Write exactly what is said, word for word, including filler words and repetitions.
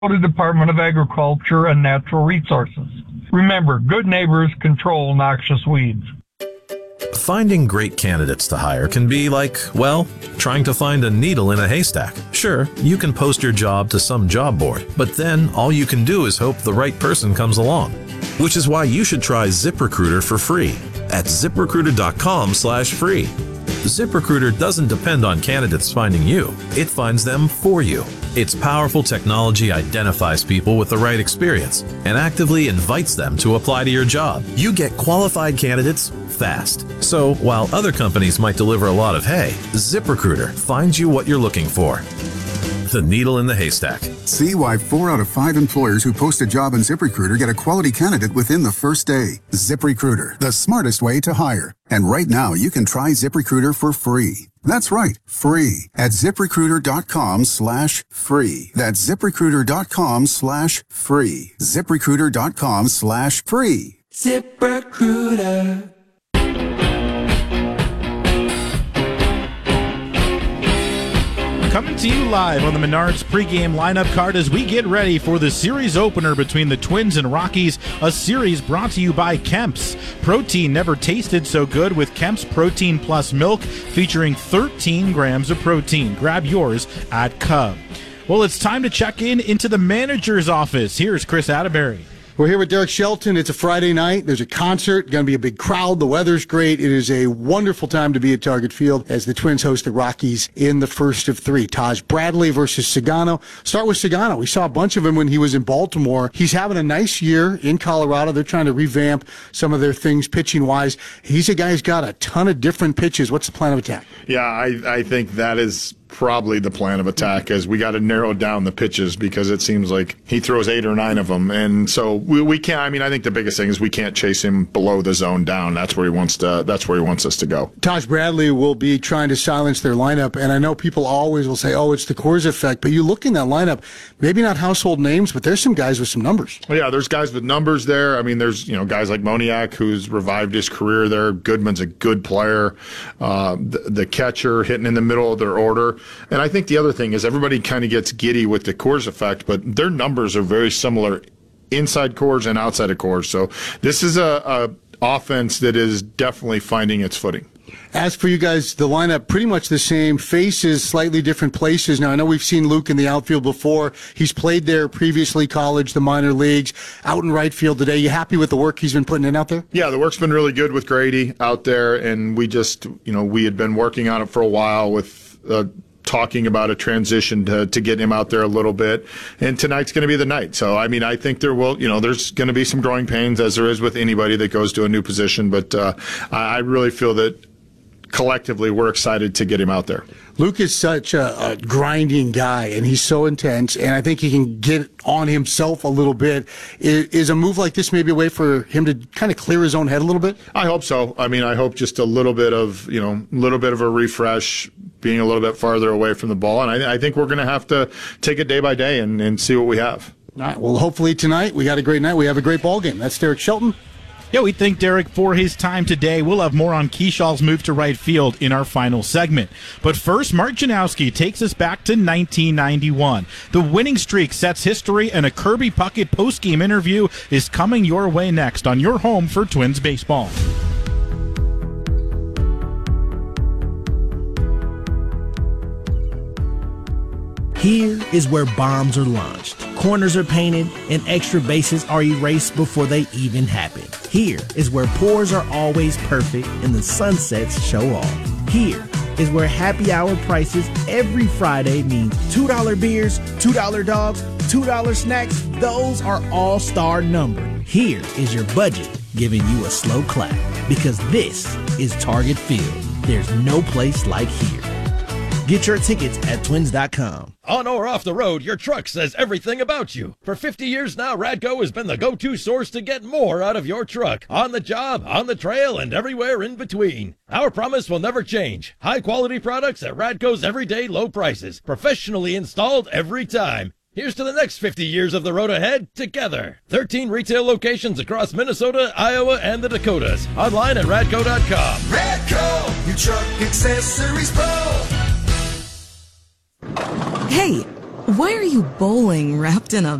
Department of Agriculture and Natural Resources. Remember, good neighbors control noxious weeds. Finding great candidates to hire can be like, well, trying to find a needle in a haystack. Sure, you can post your job to some job board, but then all you can do is hope the right person comes along. Which is why you should try ZipRecruiter for free at ZipRecruiter.com slash free. ZipRecruiter doesn't depend on candidates finding you. It finds them for you. Its powerful technology identifies people with the right experience and actively invites them to apply to your job. You get qualified candidates fast. So while other companies might deliver a lot of hay, ZipRecruiter finds you what you're looking for. The needle in the haystack. See why four out of five employers who post a job in ZipRecruiter get a quality candidate within the first day. ZipRecruiter, the smartest way to hire. And right now, you can try ZipRecruiter for free. That's right, free at ZipRecruiter.com slash free. That's ZipRecruiter.com slash free. ZipRecruiter.com slash free. ZipRecruiter. Coming to you live on the Menards pregame lineup card as we get ready for the series opener between the Twins and Rockies, a series brought to you by Kemp's. Protein never tasted so good with Kemp's Protein Plus Milk, featuring thirteen grams of protein. Grab yours at Cub. Well, it's time to check in into the manager's office. Here's Chris Atterbury. We're here with Derek Shelton. It's a Friday night. There's a concert. Going to be a big crowd. The weather's great. It is a wonderful time to be at Target Field as the Twins host the Rockies in the first of three. Taj Bradley versus Sagano. Start with Sagano. We saw a bunch of him when he was in Baltimore. He's having a nice year in Colorado. They're trying to revamp some of their things pitching-wise. He's a guy who's got a ton of different pitches. What's the plan of attack? Yeah, I, I think that is probably the plan of attack, is we got to narrow down the pitches because it seems like he throws eight or nine of them. And so we, we can't, I mean, I think the biggest thing is we can't chase him below the zone down. That's where he wants to, that's where he wants us to go. Taj Bradley will be trying to silence their lineup. And I know people always will say, oh, it's the Coors effect, but you look in that lineup, maybe not household names, but there's some guys with some numbers. Well, yeah, there's guys with numbers there. I mean, there's, you know, guys like Moniak, who's revived his career there. Goodman's a good player. Uh, the, the catcher hitting in the middle of their order. And I think the other thing is everybody kind of gets giddy with the Coors effect, but their numbers are very similar inside Coors and outside of Coors. So this is a, a offense that is definitely finding its footing. As for you guys, the lineup pretty much the same, faces slightly different places. Now, I know we've seen Luke in the outfield before. He's played there previously, college, the minor leagues, out in right field today. You happy with the work he's been putting in out there? Yeah, the work's been really good with Grady out there, and we just, you know, we had been working on it for a while with uh, talking about a transition to, to get him out there a little bit. And tonight's going to be the night. So, I mean, I think there will, you know, there's going to be some growing pains as there is with anybody that goes to a new position. But uh, I really feel that collectively we're excited to get him out there. Luke is such a, a grinding guy, and he's so intense, and I think he can get on himself a little bit. Is, is a move like this maybe a way for him to kind of clear his own head a little bit? I hope so. I mean, I hope just a little bit of, you know, a little bit of a refresh, being a little bit farther away from the ball. And I, I think we're going to have to take it day by day and, and see what we have. All right. Well, hopefully tonight we got a great night. We have a great ball game. That's Derek Shelton. Yeah, we thank Derek for his time today. We'll have more on Keeshaw's move to right field in our final segment. But first, Mark Janowski takes us back to nineteen ninety-one. The winning streak sets history, and a Kirby Puckett post-game interview is coming your way next on your home for Twins baseball. Here is where bombs are launched, corners are painted, and extra bases are erased before they even happen. Here is where pours are always perfect and the sunsets show off. Here is where happy hour prices every Friday mean two dollar beers, two dollar dogs, two dollar snacks. Those are all-star number. Here is your budget giving you a slow clap, because this is Target Field. There's no place like here. Get your tickets at twins dot com. On or off the road, your truck says everything about you. For fifty years now, Radco has been the go-to source to get more out of your truck. On the job, on the trail, and everywhere in between. Our promise will never change. High-quality products at Radco's everyday low prices. Professionally installed every time. Here's to the next fifty years of the road ahead together. thirteen retail locations across Minnesota, Iowa, and the Dakotas. Online at radco dot com. Radco, your truck accessories pro. Hey, Why are you bowling wrapped in a